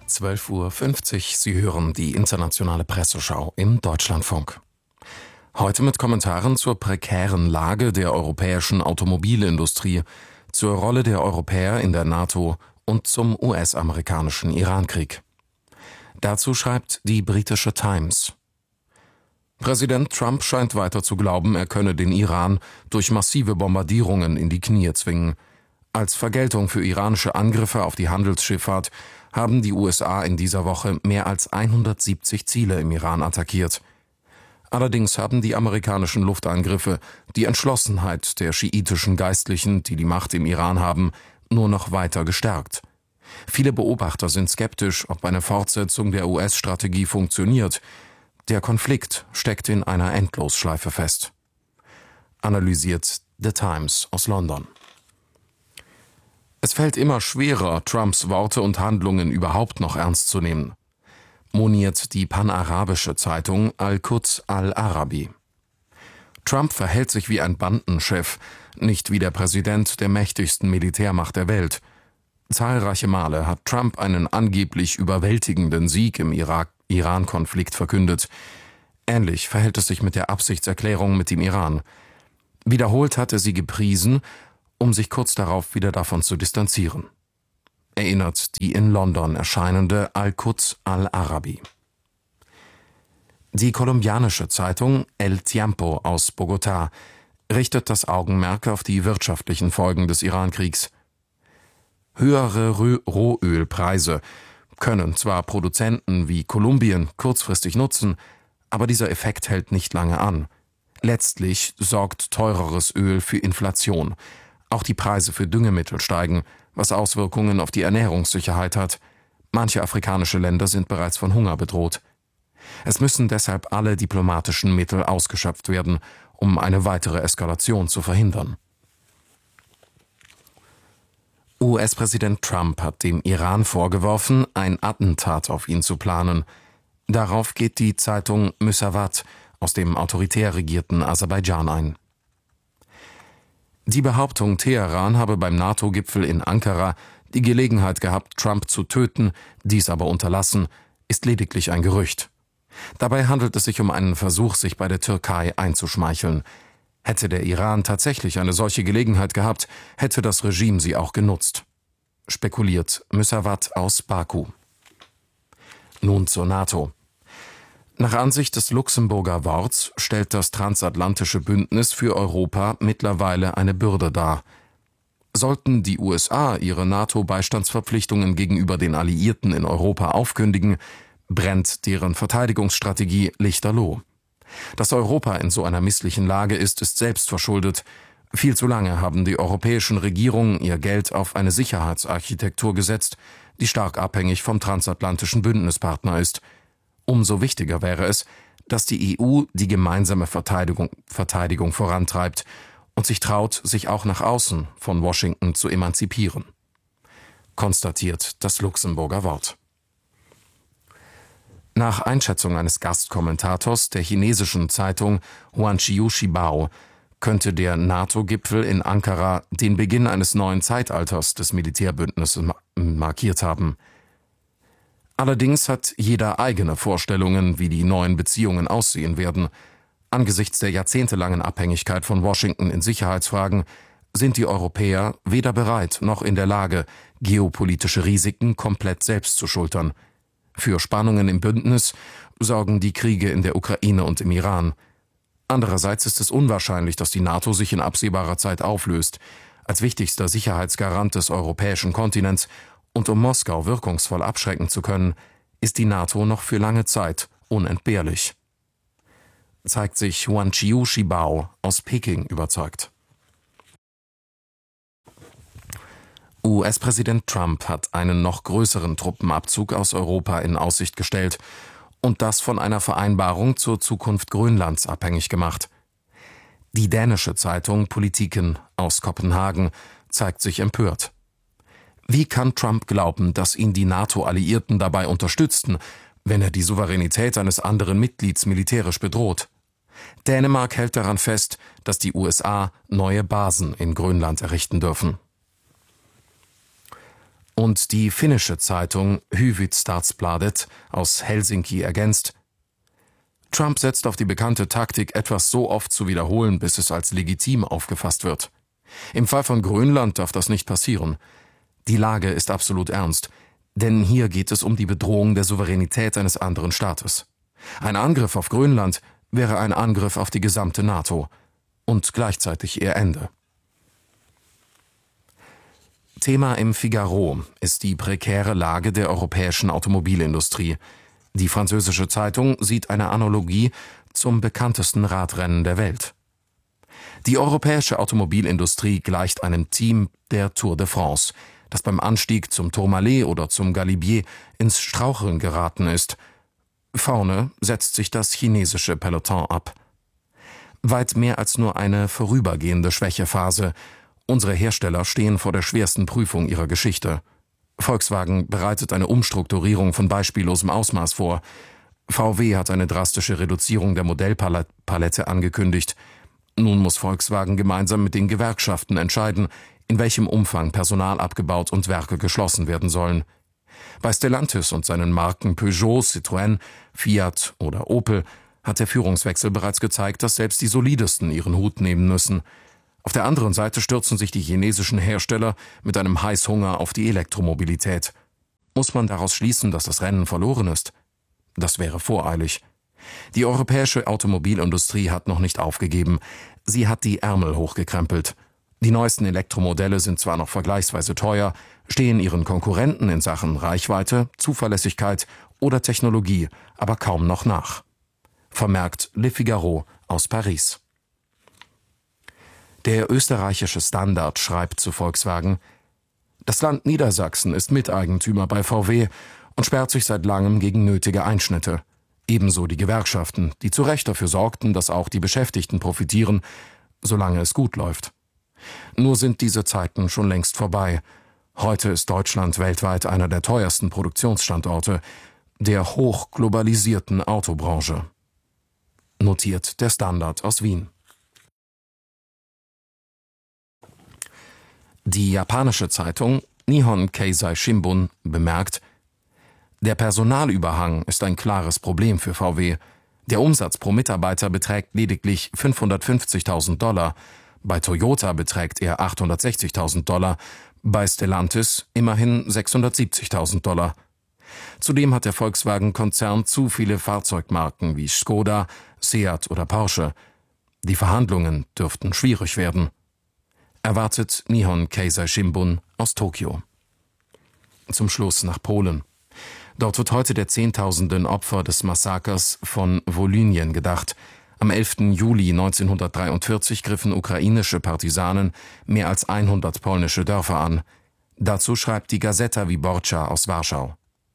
12:50 Uhr. Sie hören die internationale Presseschau im Deutschlandfunk. Heute mit Kommentaren zur prekären Lage der europäischen Automobilindustrie, zur Rolle der Europäer in der NATO und zum US-amerikanischen Irankrieg. Dazu schreibt die britische Times: Präsident Trump scheint weiter zu glauben, er könne den Iran durch massive Bombardierungen in die Knie zwingen. Als Vergeltung für iranische Angriffe auf die Handelsschifffahrt haben die USA in dieser Woche mehr als 170 Ziele im Iran attackiert. Allerdings haben die amerikanischen Luftangriffe die Entschlossenheit der schiitischen Geistlichen, die die Macht im Iran haben, nur noch weiter gestärkt. Viele Beobachter sind skeptisch, ob eine Fortsetzung der US-Strategie funktioniert. Der Konflikt steckt in einer Endlosschleife fest. Analysiert The Times aus London. Es fällt immer schwerer, Trumps Worte und Handlungen überhaupt noch ernst zu nehmen, moniert die panarabische Zeitung Al-Quds Al-Arabi. Trump verhält sich wie ein Bandenchef, nicht wie der Präsident der mächtigsten Militärmacht der Welt. Zahlreiche Male hat Trump einen angeblich überwältigenden Sieg im Iran-Konflikt verkündet. Ähnlich verhält es sich mit der Absichtserklärung mit dem Iran. Wiederholt hat er sie gepriesen, um sich kurz darauf wieder davon zu distanzieren. Erinnert die in London erscheinende Al-Quds Al-Arabi. Die kolumbianische Zeitung El Tiempo aus Bogotá richtet das Augenmerk auf die wirtschaftlichen Folgen des Irankriegs. Höhere Rohölpreise können zwar Produzenten wie Kolumbien kurzfristig nutzen, aber dieser Effekt hält nicht lange an. Letztlich sorgt teureres Öl für Inflation. Auch die Preise für Düngemittel steigen, was Auswirkungen auf die Ernährungssicherheit hat. Manche afrikanische Länder sind bereits von Hunger bedroht. Es müssen deshalb alle diplomatischen Mittel ausgeschöpft werden, um eine weitere Eskalation zu verhindern. US-Präsident Trump hat dem Iran vorgeworfen, ein Attentat auf ihn zu planen. Darauf geht die Zeitung Müsavat aus dem autoritär regierten Aserbaidschan ein. Die Behauptung, Teheran habe beim NATO-Gipfel in Ankara die Gelegenheit gehabt, Trump zu töten, dies aber unterlassen, ist lediglich ein Gerücht. Dabei handelt es sich um einen Versuch, sich bei der Türkei einzuschmeicheln. Hätte der Iran tatsächlich eine solche Gelegenheit gehabt, hätte das Regime sie auch genutzt. Spekuliert Müsavat aus Baku. Nun zur NATO. Nach Ansicht des Luxemburger Worts stellt das transatlantische Bündnis für Europa mittlerweile eine Bürde dar. Sollten die USA ihre NATO-Beistandsverpflichtungen gegenüber den Alliierten in Europa aufkündigen, brennt deren Verteidigungsstrategie lichterloh. Dass Europa in so einer misslichen Lage ist, ist selbst verschuldet. Viel zu lange haben die europäischen Regierungen ihr Geld auf eine Sicherheitsarchitektur gesetzt, die stark abhängig vom transatlantischen Bündnispartner ist. Umso wichtiger wäre es, dass die EU die gemeinsame Verteidigung vorantreibt und sich traut, sich auch nach außen von Washington zu emanzipieren. Konstatiert das Luxemburger Wort. Nach Einschätzung eines Gastkommentators der chinesischen Zeitung Huanqiu Shibao könnte der NATO-Gipfel in Ankara den Beginn eines neuen Zeitalters des Militärbündnisses markiert haben. Allerdings hat jeder eigene Vorstellungen, wie die neuen Beziehungen aussehen werden. Angesichts der jahrzehntelangen Abhängigkeit von Washington in Sicherheitsfragen sind die Europäer weder bereit noch in der Lage, geopolitische Risiken komplett selbst zu schultern. Für Spannungen im Bündnis sorgen die Kriege in der Ukraine und im Iran. Andererseits ist es unwahrscheinlich, dass die NATO sich in absehbarer Zeit auflöst. Als wichtigster Sicherheitsgarant des europäischen Kontinents und um Moskau wirkungsvoll abschrecken zu können, ist die NATO noch für lange Zeit unentbehrlich. Zeigt sich Huanqiu Shibao aus Peking überzeugt. US-Präsident Trump hat einen noch größeren Truppenabzug aus Europa in Aussicht gestellt und das von einer Vereinbarung zur Zukunft Grönlands abhängig gemacht. Die dänische Zeitung Politiken aus Kopenhagen zeigt sich empört. Wie kann Trump glauben, dass ihn die NATO-Alliierten dabei unterstützten, wenn er die Souveränität eines anderen Mitglieds militärisch bedroht? Dänemark hält daran fest, dass die USA neue Basen in Grönland errichten dürfen. Und die finnische Zeitung Hufvudstadsbladet aus Helsinki ergänzt: Trump setzt auf die bekannte Taktik, etwas so oft zu wiederholen, bis es als legitim aufgefasst wird. Im Fall von Grönland darf das nicht passieren. Die Lage ist absolut ernst, denn hier geht es um die Bedrohung der Souveränität eines anderen Staates. Ein Angriff auf Grönland wäre ein Angriff auf die gesamte NATO und gleichzeitig ihr Ende. Thema im Figaro ist die prekäre Lage der europäischen Automobilindustrie. Die französische Zeitung sieht eine Analogie zum bekanntesten Radrennen der Welt. Die europäische Automobilindustrie gleicht einem Team der Tour de France, das beim Anstieg zum Tourmalet oder zum Galibier ins Straucheln geraten ist. Vorne setzt sich das chinesische Peloton ab. Weit mehr als nur eine vorübergehende Schwächephase. Unsere Hersteller stehen vor der schwersten Prüfung ihrer Geschichte. Volkswagen bereitet eine Umstrukturierung von beispiellosem Ausmaß vor. VW hat eine drastische Reduzierung der Modellpalette angekündigt. Nun muss Volkswagen gemeinsam mit den Gewerkschaften entscheiden, in welchem Umfang Personal abgebaut und Werke geschlossen werden sollen. Bei Stellantis und seinen Marken Peugeot, Citroën, Fiat oder Opel hat der Führungswechsel bereits gezeigt, dass selbst die Solidesten ihren Hut nehmen müssen. Auf der anderen Seite stürzen sich die chinesischen Hersteller mit einem Heißhunger auf die Elektromobilität. Muss man daraus schließen, dass das Rennen verloren ist? Das wäre voreilig. Die europäische Automobilindustrie hat noch nicht aufgegeben. Sie hat die Ärmel hochgekrempelt. Die neuesten Elektromodelle sind zwar noch vergleichsweise teuer, stehen ihren Konkurrenten in Sachen Reichweite, Zuverlässigkeit oder Technologie aber kaum noch nach. Vermerkt Le Figaro aus Paris. Der österreichische Standard schreibt zu Volkswagen: Das Land Niedersachsen ist Miteigentümer bei VW und sperrt sich seit langem gegen nötige Einschnitte. Ebenso die Gewerkschaften, die zu Recht dafür sorgten, dass auch die Beschäftigten profitieren, solange es gut läuft. Nur sind diese Zeiten schon längst vorbei. Heute ist Deutschland weltweit einer der teuersten Produktionsstandorte der hochglobalisierten Autobranche. Notiert der Standard aus Wien. Die japanische Zeitung Nihon Keizai Shimbun bemerkt: Der Personalüberhang ist ein klares Problem für VW. Der Umsatz pro Mitarbeiter beträgt lediglich $550.000. Bei Toyota beträgt er $860.000, bei Stellantis immerhin $670.000. Zudem hat der Volkswagen-Konzern zu viele Fahrzeugmarken wie Skoda, Seat oder Porsche. Die Verhandlungen dürften schwierig werden. Erwartet Nihon Keizai Shimbun aus Tokio. Zum Schluss nach Polen. Dort wird heute der Zehntausenden Opfer des Massakers von Wolynien gedacht. Am 11. Juli 1943 griffen ukrainische Partisanen mehr als 100 polnische Dörfer an. Dazu schreibt die Gazeta Wyborcza aus Warschau.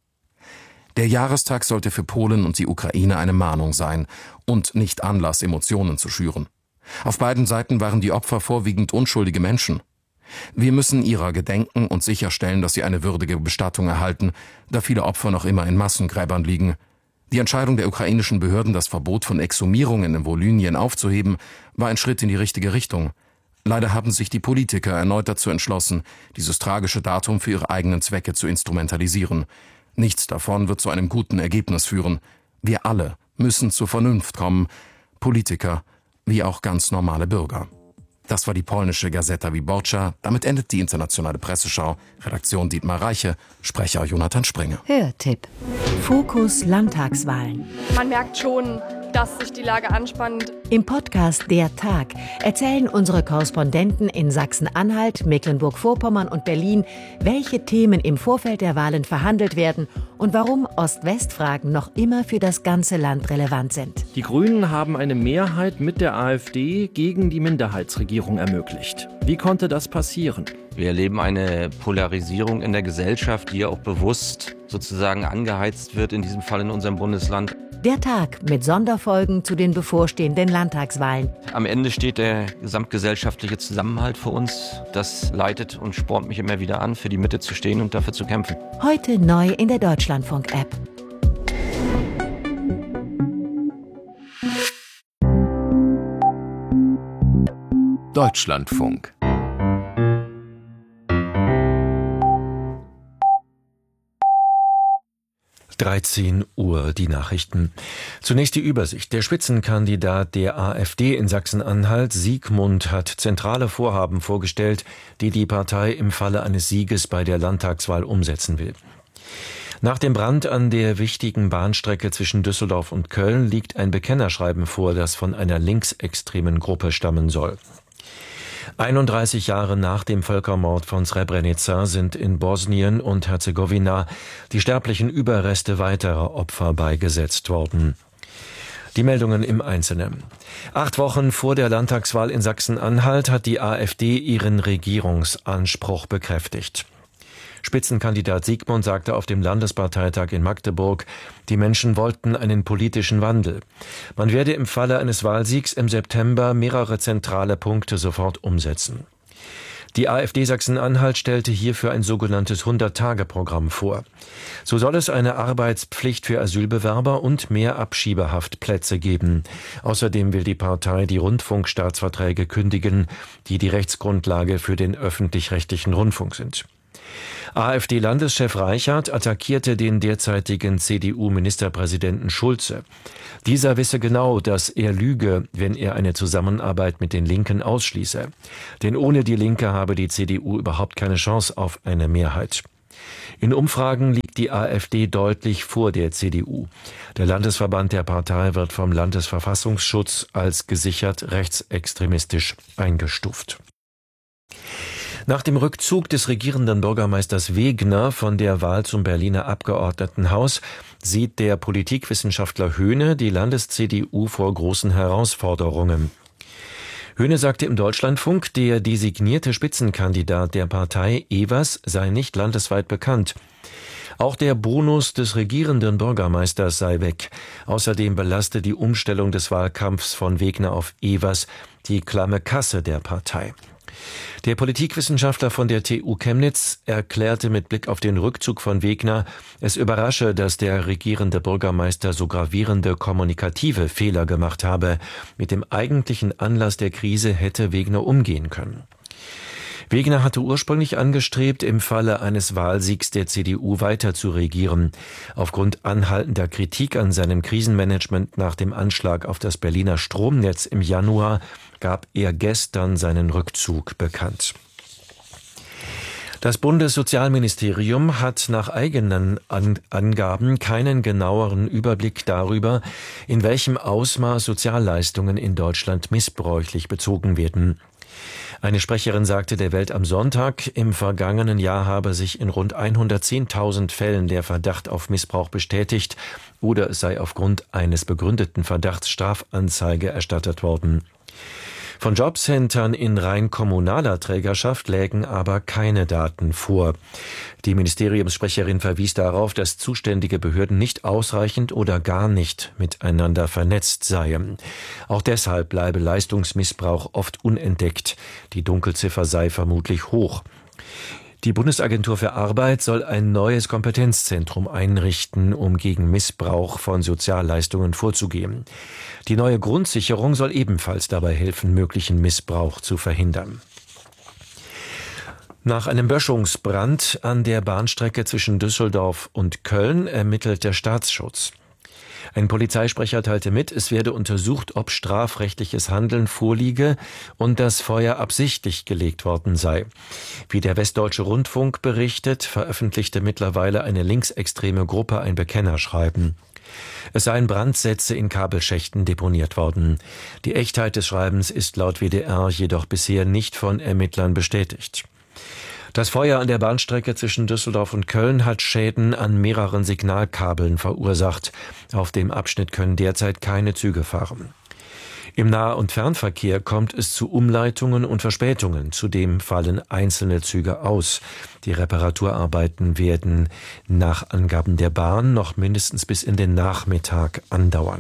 Der Jahrestag sollte für Polen und die Ukraine eine Mahnung sein und nicht Anlass, Emotionen zu schüren. Auf beiden Seiten waren die Opfer vorwiegend unschuldige Menschen. Wir müssen ihrer gedenken und sicherstellen, dass sie eine würdige Bestattung erhalten, da viele Opfer noch immer in Massengräbern liegen. Die Entscheidung der ukrainischen Behörden, das Verbot von Exhumierungen in Wolynien aufzuheben, war ein Schritt in die richtige Richtung. Leider haben sich die Politiker erneut dazu entschlossen, dieses tragische Datum für ihre eigenen Zwecke zu instrumentalisieren. Nichts davon wird zu einem guten Ergebnis führen. Wir alle müssen zur Vernunft kommen, Politiker wie auch ganz normale Bürger. Das war die polnische Gazeta Wyborcza. Damit endet die internationale Presseschau. Redaktion Dietmar Reiche, Sprecher Jonathan Sprenge. Hörtipp. Fokus Landtagswahlen. Man merkt schon, dass sich die Lage anspannt. Im Podcast Der Tag erzählen unsere Korrespondenten in Sachsen-Anhalt, Mecklenburg-Vorpommern und Berlin, welche Themen im Vorfeld der Wahlen verhandelt werden und warum Ost-West-Fragen noch immer für das ganze Land relevant sind. Die Grünen haben eine Mehrheit mit der AfD gegen die Minderheitsregierung ermöglicht. Wie konnte das passieren? Wir erleben eine Polarisierung in der Gesellschaft, die auch bewusst sozusagen angeheizt wird, in diesem Fall in unserem Bundesland. Der Tag mit Sonderfolgen zu den bevorstehenden Landtagswahlen. Am Ende steht der gesamtgesellschaftliche Zusammenhalt für uns. Das leitet und spornt mich immer wieder an, für die Mitte zu stehen und dafür zu kämpfen. Heute neu in der Deutschlandfunk-App. Deutschlandfunk. 13 Uhr, die Nachrichten. Zunächst die Übersicht. Der Spitzenkandidat der AfD in Sachsen-Anhalt, Siegmund, hat zentrale Vorhaben vorgestellt, die die Partei im Falle eines Sieges bei der Landtagswahl umsetzen will. Nach dem Brand an der wichtigen Bahnstrecke zwischen Düsseldorf und Köln liegt ein Bekennerschreiben vor, das von einer linksextremen Gruppe stammen soll. 31 Jahre nach dem Völkermord von Srebrenica sind in Bosnien und Herzegowina die sterblichen Überreste weiterer Opfer beigesetzt worden. Die Meldungen im Einzelnen. 8 Wochen vor der Landtagswahl in Sachsen-Anhalt hat die AfD ihren Regierungsanspruch bekräftigt. Spitzenkandidat Siegmund sagte auf dem Landesparteitag in Magdeburg, die Menschen wollten einen politischen Wandel. Man werde im Falle eines Wahlsiegs im September mehrere zentrale Punkte sofort umsetzen. Die AfD Sachsen-Anhalt stellte hierfür ein sogenanntes 100-Tage-Programm vor. So soll es eine Arbeitspflicht für Asylbewerber und mehr Abschiebehaftplätze geben. Außerdem will die Partei die Rundfunkstaatsverträge kündigen, die die Rechtsgrundlage für den öffentlich-rechtlichen Rundfunk sind. AfD-Landeschef Reichert attackierte den derzeitigen CDU-Ministerpräsidenten Schulze. Dieser wisse genau, dass er lüge, wenn er eine Zusammenarbeit mit den Linken ausschließe. Denn ohne die Linke habe die CDU überhaupt keine Chance auf eine Mehrheit. In Umfragen liegt die AfD deutlich vor der CDU. Der Landesverband der Partei wird vom Landesverfassungsschutz als gesichert rechtsextremistisch eingestuft. Nach dem Rückzug des regierenden Bürgermeisters Wegner von der Wahl zum Berliner Abgeordnetenhaus sieht der Politikwissenschaftler Höhne die Landes-CDU vor großen Herausforderungen. Höhne sagte im Deutschlandfunk, der designierte Spitzenkandidat der Partei, Evers, sei nicht landesweit bekannt. Auch der Bonus des regierenden Bürgermeisters sei weg. Außerdem belaste die Umstellung des Wahlkampfs von Wegner auf Evers die klamme Kasse der Partei. Der Politikwissenschaftler von der TU Chemnitz erklärte mit Blick auf den Rückzug von Wegner, es überrasche, dass der regierende Bürgermeister so gravierende kommunikative Fehler gemacht habe. Mit dem eigentlichen Anlass der Krise hätte Wegner umgehen können. Wegner hatte ursprünglich angestrebt, im Falle eines Wahlsiegs der CDU weiter zu regieren. Aufgrund anhaltender Kritik an seinem Krisenmanagement nach dem Anschlag auf das Berliner Stromnetz im Januar gab er gestern seinen Rückzug bekannt. Das Bundessozialministerium hat nach eigenen Angaben keinen genaueren Überblick darüber, in welchem Ausmaß Sozialleistungen in Deutschland missbräuchlich bezogen werden. Eine Sprecherin sagte der Welt am Sonntag, im vergangenen Jahr habe sich in rund 110.000 Fällen der Verdacht auf Missbrauch bestätigt oder es sei aufgrund eines begründeten Verdachts Strafanzeige erstattet worden. Von Jobcentern in rein kommunaler Trägerschaft lägen aber keine Daten vor. Die Ministeriumssprecherin verwies darauf, dass zuständige Behörden nicht ausreichend oder gar nicht miteinander vernetzt seien. Auch deshalb bleibe Leistungsmissbrauch oft unentdeckt. Die Dunkelziffer sei vermutlich hoch. Die Bundesagentur für Arbeit soll ein neues Kompetenzzentrum einrichten, um gegen Missbrauch von Sozialleistungen vorzugehen. Die neue Grundsicherung soll ebenfalls dabei helfen, möglichen Missbrauch zu verhindern. Nach einem Böschungsbrand an der Bahnstrecke zwischen Düsseldorf und Köln ermittelt der Staatsschutz. Ein Polizeisprecher teilte mit, es werde untersucht, ob strafrechtliches Handeln vorliege und das Feuer absichtlich gelegt worden sei. Wie der Westdeutsche Rundfunk berichtet, veröffentlichte mittlerweile eine linksextreme Gruppe ein Bekennerschreiben. Es seien Brandsätze in Kabelschächten deponiert worden. Die Echtheit des Schreibens ist laut WDR jedoch bisher nicht von Ermittlern bestätigt. Das Feuer an der Bahnstrecke zwischen Düsseldorf und Köln hat Schäden an mehreren Signalkabeln verursacht. Auf dem Abschnitt können derzeit keine Züge fahren. Im Nah- und Fernverkehr kommt es zu Umleitungen und Verspätungen. Zudem fallen einzelne Züge aus. Die Reparaturarbeiten werden nach Angaben der Bahn noch mindestens bis in den Nachmittag andauern.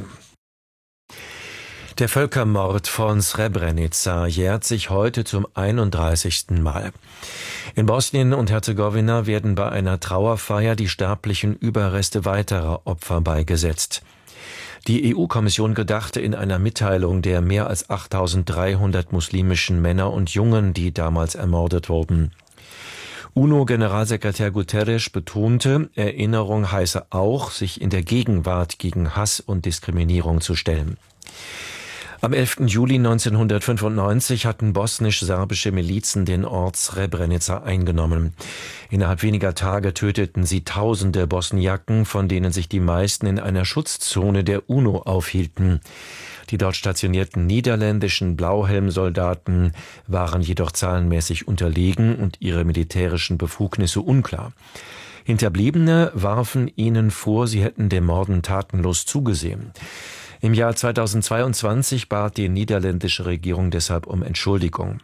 Der Völkermord von Srebrenica jährt sich heute zum 31. Mal. In Bosnien und Herzegowina werden bei einer Trauerfeier die sterblichen Überreste weiterer Opfer beigesetzt. Die EU-Kommission gedachte in einer Mitteilung der mehr als 8.300 muslimischen Männer und Jungen, die damals ermordet wurden. UNO-Generalsekretär Guterres betonte, Erinnerung heiße auch, sich in der Gegenwart gegen Hass und Diskriminierung zu stellen. Am 11. Juli 1995 hatten bosnisch-serbische Milizen den Ort Srebrenica eingenommen. Innerhalb weniger Tage töteten sie Tausende Bosniaken, von denen sich die meisten in einer Schutzzone der UNO aufhielten. Die dort stationierten niederländischen Blauhelmsoldaten waren jedoch zahlenmäßig unterlegen und ihre militärischen Befugnisse unklar. Hinterbliebene warfen ihnen vor, sie hätten dem Morden tatenlos zugesehen. Im Jahr 2022 bat die niederländische Regierung deshalb um Entschuldigung.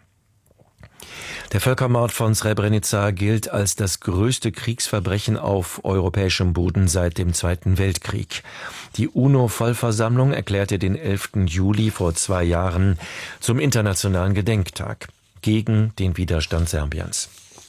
Der Völkermord von Srebrenica gilt als das größte Kriegsverbrechen auf europäischem Boden seit dem Zweiten Weltkrieg. Die UNO-Vollversammlung erklärte den 11. Juli vor 2 Jahren zum Internationalen Gedenktag gegen den Widerstand Serbiens.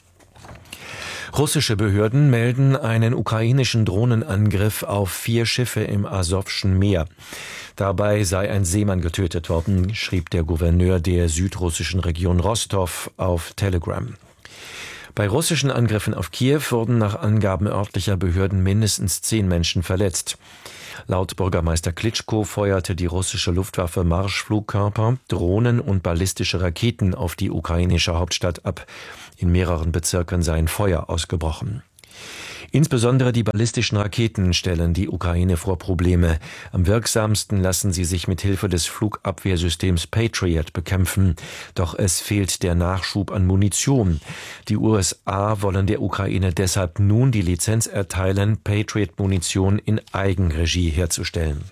Russische Behörden melden einen ukrainischen Drohnenangriff auf 4 Schiffe im Asowschen Meer. Dabei sei ein Seemann getötet worden, schrieb der Gouverneur der südrussischen Region Rostov auf Telegram. Bei russischen Angriffen auf Kiew wurden nach Angaben örtlicher Behörden mindestens 10 Menschen verletzt. Laut Bürgermeister Klitschko feuerte die russische Luftwaffe Marschflugkörper, Drohnen und ballistische Raketen auf die ukrainische Hauptstadt ab. In mehreren Bezirken seien Feuer ausgebrochen. Insbesondere die ballistischen Raketen stellen die Ukraine vor Probleme. Am wirksamsten lassen sie sich mit Hilfe des Flugabwehrsystems Patriot bekämpfen. Doch es fehlt der Nachschub an Munition. Die USA wollen der Ukraine deshalb nun die Lizenz erteilen, Patriot-Munition in Eigenregie herzustellen.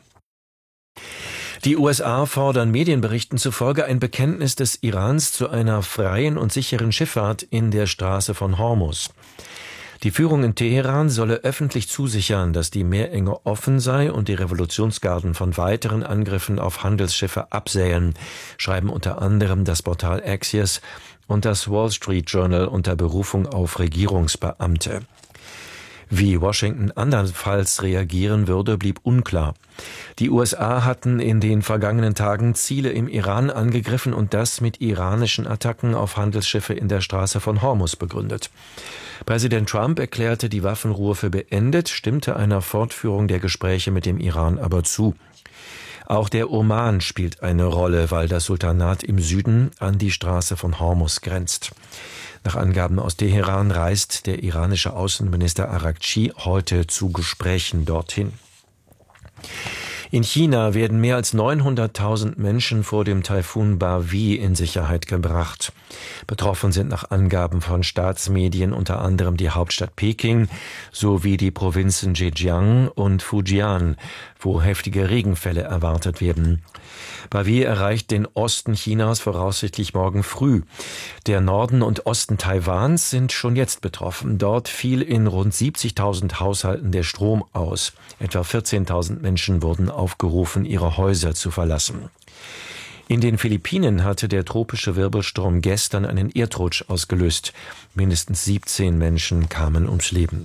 Die USA fordern Medienberichten zufolge ein Bekenntnis des Irans zu einer freien und sicheren Schifffahrt in der Straße von Hormuz. Die Führung in Teheran solle öffentlich zusichern, dass die Meerenge offen sei und die Revolutionsgarden von weiteren Angriffen auf Handelsschiffe absähen, schreiben unter anderem das Portal Axios und das Wall Street Journal unter Berufung auf Regierungsbeamte. Wie Washington andernfalls reagieren würde, blieb unklar. Die USA hatten in den vergangenen Tagen Ziele im Iran angegriffen und das mit iranischen Attacken auf Handelsschiffe in der Straße von Hormuz begründet. Präsident Trump erklärte die Waffenruhe für beendet, stimmte einer Fortführung der Gespräche mit dem Iran aber zu. Auch der Oman spielt eine Rolle, weil das Sultanat im Süden an die Straße von Hormuz grenzt. Nach Angaben aus Teheran reist der iranische Außenminister Araghchi heute zu Gesprächen dorthin. In China werden mehr als 900.000 Menschen vor dem Taifun Baoyi in Sicherheit gebracht. Betroffen sind nach Angaben von Staatsmedien unter anderem die Hauptstadt Peking sowie die Provinzen Zhejiang und Fujian, wo heftige Regenfälle erwartet werden. Baoyi erreicht den Osten Chinas voraussichtlich morgen früh. Der Norden und Osten Taiwans sind schon jetzt betroffen. Dort fiel in rund 70.000 Haushalten der Strom aus. Etwa 14.000 Menschen wurden aufgerufen, ihre Häuser zu verlassen. In den Philippinen hatte der tropische Wirbelsturm gestern einen Erdrutsch ausgelöst. Mindestens 17 Menschen kamen ums Leben.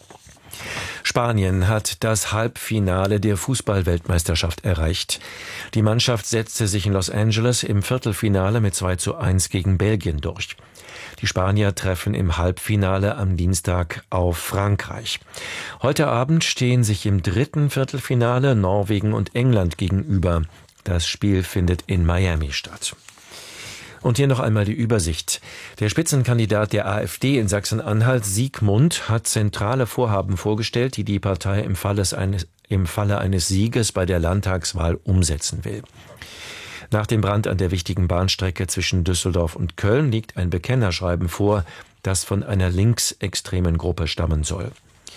Spanien hat das Halbfinale der Fußball-Weltmeisterschaft erreicht. Die Mannschaft setzte sich in Los Angeles im Viertelfinale mit 2:1 gegen Belgien durch. Die Spanier treffen im Halbfinale am Dienstag auf Frankreich. Heute Abend stehen sich im dritten Viertelfinale Norwegen und England gegenüber. Das Spiel findet in Miami statt. Und hier noch einmal die Übersicht. Der Spitzenkandidat der AfD in Sachsen-Anhalt, Siegmund, hat zentrale Vorhaben vorgestellt, die die Partei im Falle eines Sieges bei der Landtagswahl umsetzen will. Nach dem Brand an der wichtigen Bahnstrecke zwischen Düsseldorf und Köln liegt ein Bekennerschreiben vor, das von einer linksextremen Gruppe stammen soll.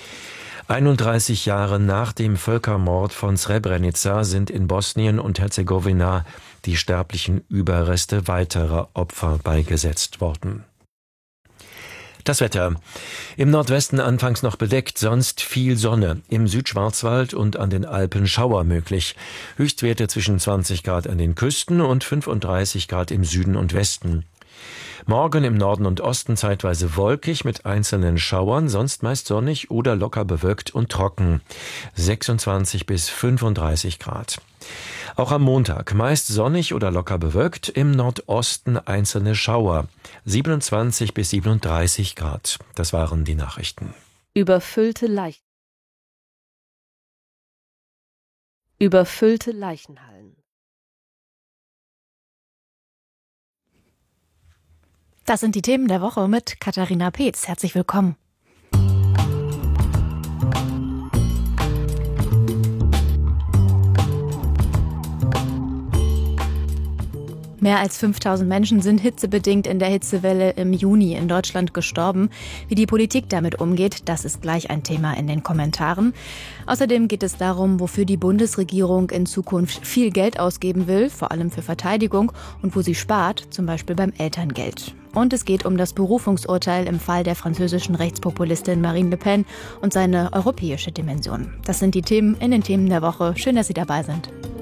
31 Jahre nach dem Völkermord von Srebrenica sind in Bosnien und Herzegowina die sterblichen Überreste weiterer Opfer beigesetzt worden. Das Wetter. Im Nordwesten anfangs noch bedeckt, sonst viel Sonne. Im Südschwarzwald und an den Alpen Schauer möglich. Höchstwerte zwischen 20 Grad an den Küsten und 35 Grad im Süden und Westen. Morgen im Norden und Osten zeitweise wolkig mit einzelnen Schauern, sonst meist sonnig oder locker bewölkt und trocken. 26 bis 35 Grad. Auch am Montag meist sonnig oder locker bewölkt, im Nordosten einzelne Schauer. 27 bis 37 Grad. Das waren die Nachrichten. Überfüllte Leichenhallen. Das sind die Themen der Woche mit Katharina Peetz. Herzlich willkommen. Mehr als 5000 Menschen sind hitzebedingt in der Hitzewelle im Juni in Deutschland gestorben. Wie die Politik damit umgeht, das ist gleich ein Thema in den Kommentaren. Außerdem geht es darum, wofür die Bundesregierung in Zukunft viel Geld ausgeben will, vor allem für Verteidigung, und wo sie spart, zum Beispiel beim Elterngeld. Und es geht um das Berufungsurteil im Fall der französischen Rechtspopulistin Marine Le Pen und seine europäische Dimension. Das sind die Themen in den Themen der Woche. Schön, dass Sie dabei sind.